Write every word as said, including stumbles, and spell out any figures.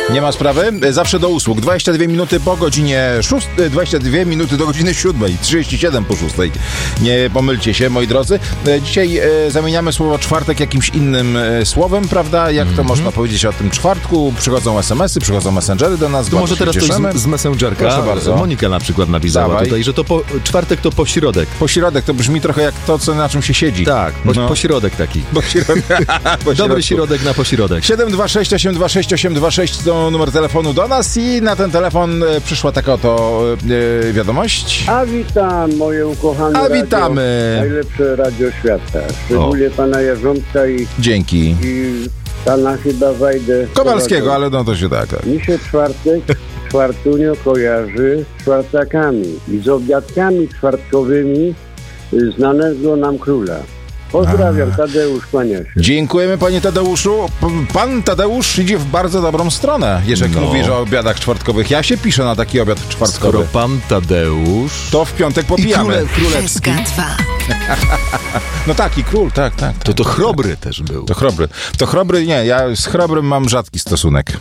Nie ma sprawy. Zawsze do usług. dwadzieścia dwie minuty po godzinie szóstej, dwadzieścia dwie minuty do godziny siódmej, trzydzieści siedem po szóstej. Nie pomylcie się, moi drodzy. Dzisiaj e, zamieniamy słowo czwartek jakimś innym e, słowem, prawda? Jak to mm-hmm. można powiedzieć o tym czwartku? Przychodzą es em esy, przychodzą messengery do nas. To może teraz cieszymy. coś z, z Messengerka. Proszę bardzo. Monika na przykład napisała Dawaj. tutaj, że to po, czwartek to pośrodek. Pośrodek to brzmi trochę jak to, co na czym się siedzi. Tak, po, no. pośrodek taki. Pośrodek. Dobry środek na pośrodek. siedem dwa sześć osiem dwa sześć osiem dwa sześć to numer telefonu do nas i na ten telefon e, przyszła taka oto e, wiadomość. A witam, moje ukochane A witamy. Radio, najlepsze radio świata. Szczególnie o. pana Jarząbka i, Dzięki. i pana chyba Wajdę Kowalskiego, ale no to się tak. tak. Mi się czwartek, czwartunio kojarzy z czwartakami i z obiadkami czwartkowymi znanego nam króla. Pozdrawiam, A. Tadeusz, kłania się. Dziękujemy, panie Tadeuszu. Pan Tadeusz idzie w bardzo dobrą stronę, jeżeli no. mówisz o obiadach czwartkowych. Ja się piszę na taki obiad czwartkowy. Skoro pan Tadeusz... To w piątek popijamy. I króle, królewski. No tak, i król, tak, tak. tak to to tak, Chrobry tak. też był. To Chrobry. To Chrobry, nie, ja z Chrobrym mam rzadki stosunek.